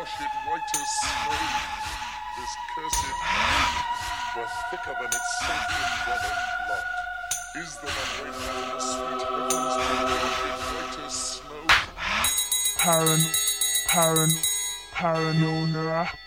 it white as snow. This cursed were thicker than its sacred brother blood. Is the man waiting in the sweet heavens to wash it white as snow? Paranoia.